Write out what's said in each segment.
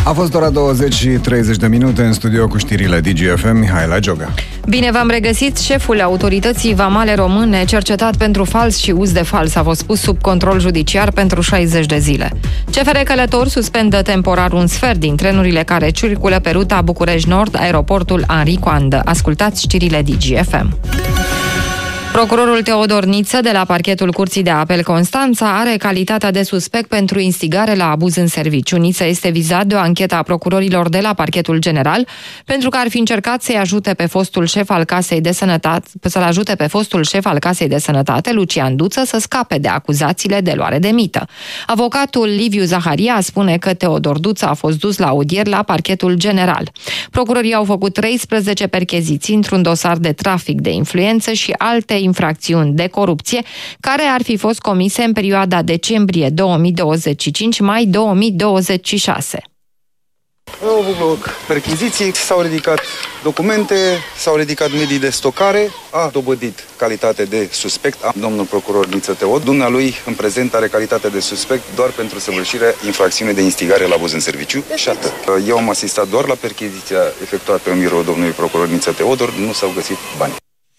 A fost ora 20 și 30 de minute în studio cu știrile DGFM, Mihaela Gioga. Bine v-am regăsit. Șeful autorității vamale române, cercetat pentru fals și uz de fals, a fost pus sub control judiciar pentru 60 de zile. CFR Călători suspendă temporar un sfert din trenurile care circulă pe ruta București Nord, aeroportul Henri Coandă. Ascultați știrile DGFM. Procurorul Teodor Niță de la parchetul Curții de Apel Constanța are calitatea de suspect pentru instigare la abuz în serviciu. Niță este vizat de o anchetă a procurorilor de la parchetul general pentru că ar fi încercat să-i ajute pe fostul șef al Casei de Sănătate, să-l ajute pe fostul șef al Casei de Sănătate, Lucian Duță, să scape de acuzațiile de luare de mită. Avocatul Liviu Zaharia spune că Teodor Duță a fost dus la audieri la parchetul general. Procurorii au făcut 13 percheziții într-un dosar de trafic de influență și alte infracțiuni de corupție care ar fi fost comise în perioada decembrie 2025-mai 2026. Au avut loc perchiziții, s-au ridicat documente, s-au ridicat medii de stocare, a dobândit calitate de suspect domnul procuror Niță Teod. Dumnealui în prezent are calitate de suspect doar pentru săvârșirea infracțiunii de instigare la abuz în serviciu și atât. Eu am asistat doar la perchiziția efectuată în biroul domnului procuror Niță Teodor, nu s-au găsit bani.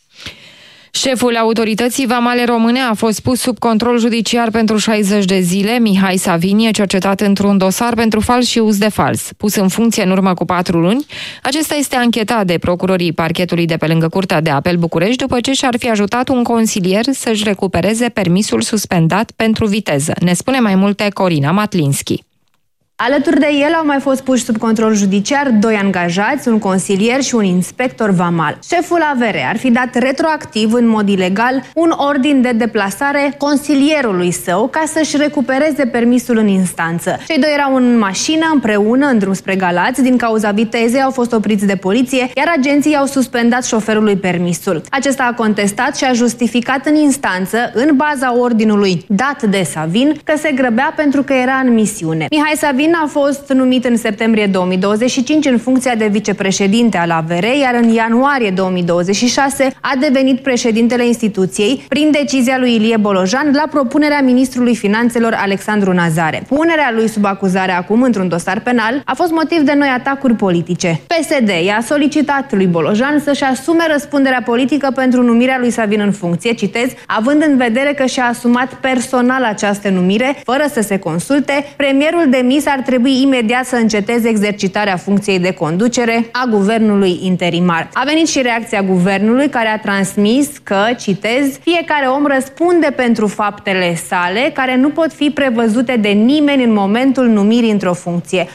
Șeful autorității vamale române a fost pus sub control judiciar pentru 60 de zile. Mihai Savini e cercetat într-un dosar pentru fals și uz de fals. Pus în funcție în urmă cu 4 luni, acesta este anchetat de procurorii parchetului de pe lângă Curtea de Apel București după ce și-ar fi ajutat un consilier să-și recupereze permisul suspendat pentru viteză. Ne spune mai multe Corina Matlinski. Alături de el au mai fost puși sub control judiciar 2 angajați, un consilier și un inspector vamal. Șeful AVR ar fi dat retroactiv, în mod ilegal, un ordin de deplasare consilierului său ca să-și recupereze permisul în instanță. Cei doi erau în mașină împreună în drum spre Galați. Din cauza vitezei au fost opriți de poliție, iar agenții au suspendat șoferului permisul. Acesta a contestat și a justificat în instanță, în baza ordinului dat de Savin, că se grăbea pentru că era în misiune. Mihai Savin a fost numit în septembrie 2025 în funcția de vicepreședinte al AVR, iar în ianuarie 2026 a devenit președintele instituției prin decizia lui Ilie Bolojan la propunerea ministrului finanțelor Alexandru Nazare. Punerea lui sub acuzare acum într-un dosar penal a fost motiv de noi atacuri politice. PSD i-a solicitat lui Bolojan să-și asume răspunderea politică pentru numirea lui Savin în funcție, citez, având în vedere că și-a asumat personal această numire, fără să se consulte, premierul demis ar trebui imediat să înceteze exercitarea funcției de conducere a guvernului interimar. A venit și reacția guvernului, care a transmis că, citez, fiecare om răspunde pentru faptele sale, care nu pot fi prevăzute de nimeni în momentul numirii într-o funcție.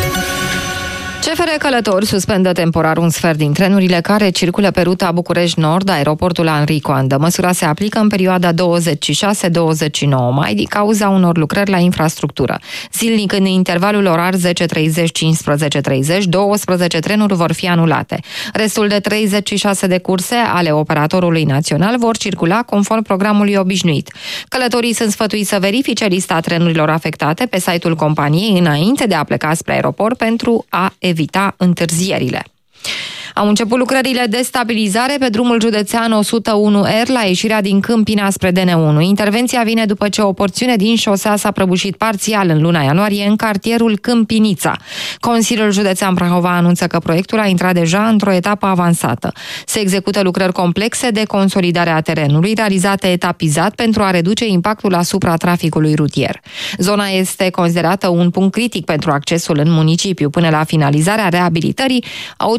CFR Călători suspendă temporar un sfert din trenurile care circulă pe ruta București Nord, aeroportul Henri Coandă. Măsura se aplică în perioada 26-29 mai din cauza unor lucrări la infrastructură. Zilnic, în intervalul orar 10:30-15:30, 12 trenuri vor fi anulate. Restul de 36 de curse ale operatorului național vor circula conform programului obișnuit. Călătorii sunt sfătuiți să verifice lista trenurilor afectate pe site-ul companiei înainte de a pleca spre aeroport pentru a evita întârzierile. Au început lucrările de stabilizare pe drumul județean 101R la ieșirea din Câmpina spre DN1. Intervenția vine după ce o porțiune din șosea s-a prăbușit parțial în luna ianuarie în cartierul Câmpinița. Consiliul Județean Prahova anunță că proiectul a intrat deja într-o etapă avansată. Se execută lucrări complexe de consolidare a terenului, realizate etapizat pentru a reduce impactul asupra traficului rutier. Zona este considerată un punct critic pentru accesul în municipiu. Până la finalizarea reabilitării,